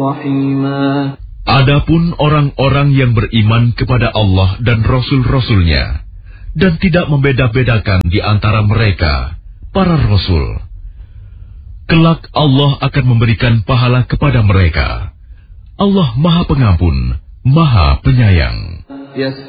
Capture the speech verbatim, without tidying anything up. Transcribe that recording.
Adapun orang-orang yang beriman kepada Allah dan Rasul-Rasulnya dan tidak membeda-bedakan di antara mereka, para Rasul, kelak Allah akan memberikan pahala kepada mereka. Allah Maha Pengampun, Maha Penyayang.